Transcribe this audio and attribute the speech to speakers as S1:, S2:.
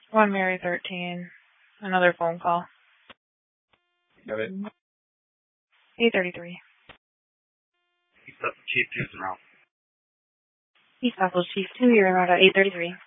S1: 1 Mary 13. Another phone call.
S2: Got it.
S1: 833.
S2: Chief 2's in route.
S1: East Southwest Chief 2, you're in route at 833.